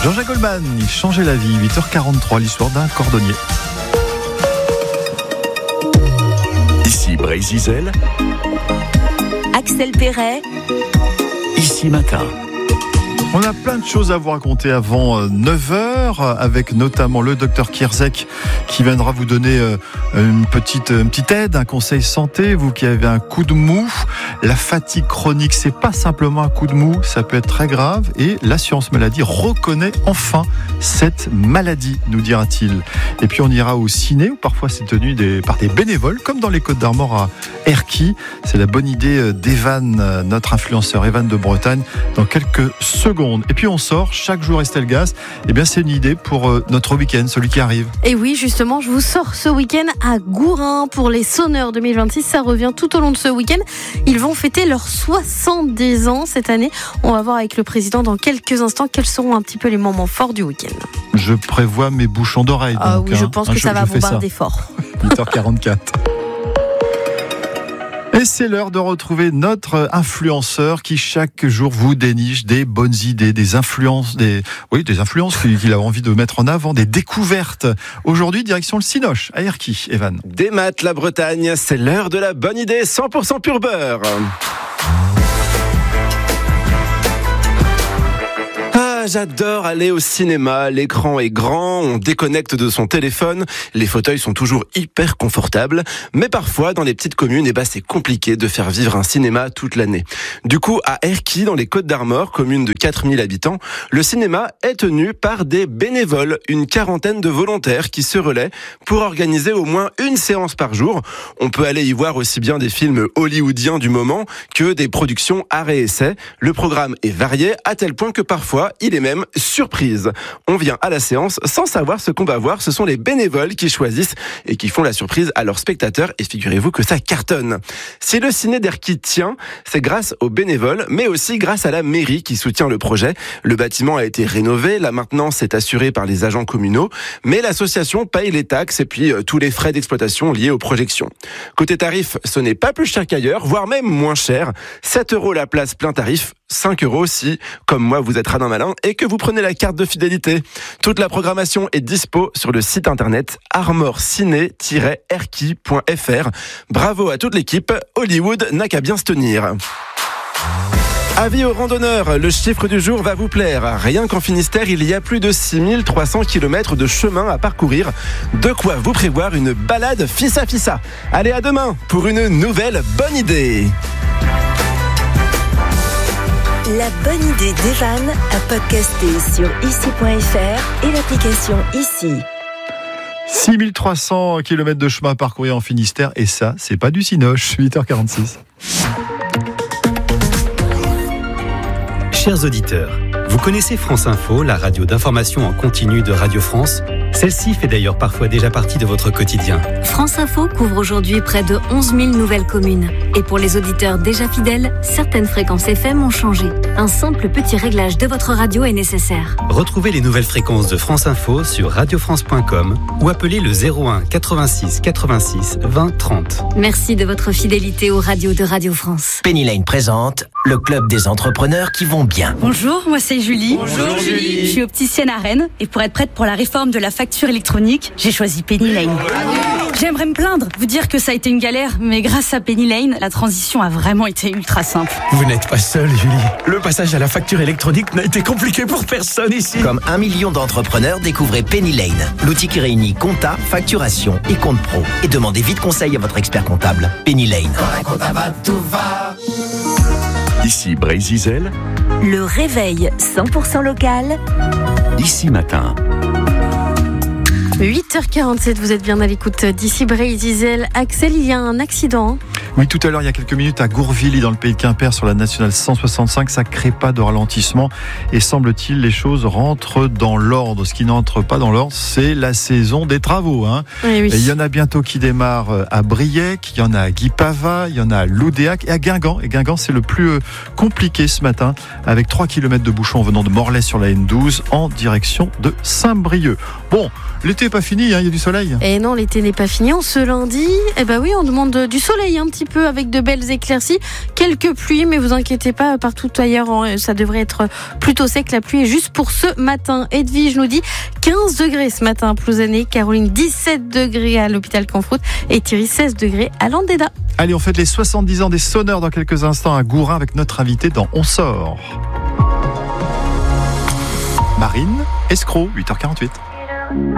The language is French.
Jean-Jacques Goldman, il changeait la vie. 8h43, l'histoire d'un cordonnier. Ici Brésil, Axel Perret, Ici Matin. On a plein de choses à vous raconter avant 9h, avec notamment le docteur Kierzek qui viendra vous donner une petite aide, un conseil santé. Vous qui avez un coup de mou, la fatigue chronique, c'est pas simplement un coup de mou, ça peut être très grave. Et l'assurance maladie reconnaît enfin cette maladie, nous dira-t-il. Et puis on ira au ciné, où parfois c'est tenu par des bénévoles, comme dans les Côtes-d'Armor à Erquy. C'est la bonne idée d'Evan, notre influenceur Evan de Bretagne, dans quelques secondes. Et puis on sort chaque jour Estelle Gaz. Eh bien c'est une idée pour notre week-end, celui qui arrive. Et oui, justement, je vous sors ce week-end à Gourin pour les Sonneurs 2026. Ça revient tout au long de ce week-end. Ils vont fêter leurs 70 ans cette année. On va voir avec le président dans quelques instants quels seront un petit peu les moments forts du week-end. Je prévois mes bouchons d'oreilles. Ah oui, je pense que ça va bombarder fort. 8h44. Et c'est l'heure de retrouver notre influenceur qui chaque jour vous déniche des bonnes idées, des influences qu'il a envie de mettre en avant, des découvertes. Aujourd'hui, direction le Cinoche à Erquy, Evan. Des maths, la Bretagne, c'est l'heure de la bonne idée 100% pur beurre. J'adore aller au cinéma, l'écran est grand, on déconnecte de son téléphone, les fauteuils sont toujours hyper confortables, mais parfois dans les petites communes, c'est compliqué de faire vivre un cinéma toute l'année. Du coup, à Erquy, dans les Côtes-d'Armor, commune de 4000 habitants, le cinéma est tenu par des bénévoles, une quarantaine de volontaires qui se relaient pour organiser au moins une séance par jour. On peut aller y voir aussi bien des films hollywoodiens du moment que des productions art et essai. Le programme est varié à tel point que parfois, il est même surprise. On vient à la séance sans savoir ce qu'on va voir. Ce sont les bénévoles qui choisissent et qui font la surprise à leurs spectateurs. Et figurez-vous que ça cartonne. Si le ciné d'Erquy tient, c'est grâce aux bénévoles, mais aussi grâce à la mairie qui soutient le projet. Le bâtiment a été rénové, la maintenance est assurée par les agents communaux, mais l'association paye les taxes et puis tous les frais d'exploitation liés aux projections. Côté tarif, ce n'est pas plus cher qu'ailleurs, voire même moins cher. 7 € la place plein tarif, 5 € si, comme moi, vous êtes radin malin et que vous prenez la carte de fidélité. Toute la programmation est dispo sur le site internet armorciné-erquy.fr. Bravo à toute l'équipe, Hollywood n'a qu'à bien se tenir. Avis aux randonneurs, le chiffre du jour va vous plaire. Rien qu'en Finistère, il y a plus de 6300 km de chemin à parcourir. De quoi vous prévoir une balade fissa-fissa. Allez, à demain pour une nouvelle bonne idée. la bonne idée d'Evan à podcaster sur ici.fr et l'application Ici. 6300 km de chemin à parcourir en Finistère, et ça, c'est pas du Cinoche. 8h46. Chers auditeurs, vous connaissez France Info, la radio d'information en continu de Radio France ? Celle-ci fait d'ailleurs parfois déjà partie de votre quotidien. France Info couvre aujourd'hui près de 11 000 nouvelles communes. Et pour les auditeurs déjà fidèles, certaines fréquences FM ont changé. Un simple petit réglage de votre radio est nécessaire. Retrouvez les nouvelles fréquences de France Info sur radiofrance.com ou appelez le 01 86 86 20 30. Merci de votre fidélité aux radios de Radio France. Penny Lane présente le club des entrepreneurs qui vont bien. Bonjour, moi c'est Julie. Bonjour Julie. Je suis opticienne à Rennes et pour être prête pour la réforme de la facture électronique, j'ai choisi Penny Lane. J'aimerais me plaindre, vous dire que ça a été une galère, mais grâce à Penny Lane, la transition a vraiment été ultra simple. Vous n'êtes pas seule, Julie. Le passage à la facture électronique n'a été compliqué pour personne ici. Comme 1 million d'entrepreneurs, découvrez Penny Lane, l'outil qui réunit compta, facturation et compte pro. Et demandez vite conseil à votre expert comptable. Penny Lane. Tout va. Ici Brésil, Le réveil 100% local. Ici Matin. 8h47, vous êtes bien à l'écoute d'ici Brésil. Axel, il y a un accident. Oui, tout à l'heure, il y a quelques minutes, à Gourvilly, dans le pays de Quimper, sur la nationale 165, ça ne crée pas de ralentissement. Et semble-t-il, les choses rentrent dans l'ordre. Ce qui n'entre pas dans l'ordre, c'est la saison des travaux. Oui. Et il y en a bientôt qui démarrent à Briec, il y en a à Guipava, il y en a à Loudéac et à Guingamp. Et Guingamp, c'est le plus compliqué ce matin, avec 3 km de bouchons venant de Morlaix sur la N12 en direction de Saint-Brieuc. Bon, l'été n'est pas fini, il y a du soleil. Et non, l'été n'est pas fini. En ce lundi, oui, on demande du soleil un petit petit peu avec de belles éclaircies. Quelques pluies, mais vous inquiétez pas, partout ailleurs, ça devrait être plutôt sec. La pluie est juste pour ce matin. Edwige nous dit 15 degrés ce matin à Plouzané, Caroline 17 degrés à l'hôpital Canfroute et Thierry 16 degrés à Landéda. Allez, on fête les 70 ans des sonneurs dans quelques instants à Gourin avec notre invité dans On sort. Marine Escroc, 8h48.